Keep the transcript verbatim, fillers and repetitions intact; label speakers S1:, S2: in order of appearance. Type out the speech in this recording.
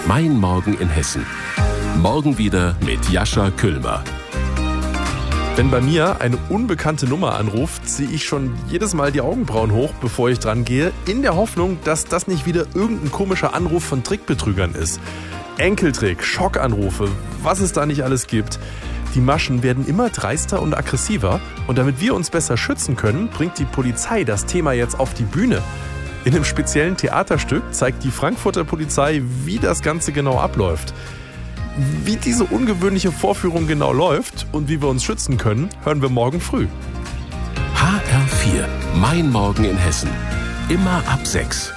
S1: Mein Morgen in Hessen. Morgen wieder mit Jascha Küllmer.
S2: Wenn bei mir eine unbekannte Nummer anruft, ziehe ich schon jedes Mal die Augenbrauen hoch, bevor ich dran gehe, in der Hoffnung, dass das nicht wieder irgendein komischer Anruf von Trickbetrügern ist. Enkeltrick, Schockanrufe, was es da nicht alles gibt. Die Maschen werden immer dreister und aggressiver und damit wir uns besser schützen können, bringt die Polizei das Thema jetzt auf die Bühne. In einem speziellen Theaterstück zeigt die Frankfurter Polizei, wie das Ganze genau abläuft. Wie diese ungewöhnliche Vorführung genau läuft und wie wir uns schützen können, hören wir morgen früh.
S1: H R vier. Mein Morgen in Hessen. Immer ab sechs.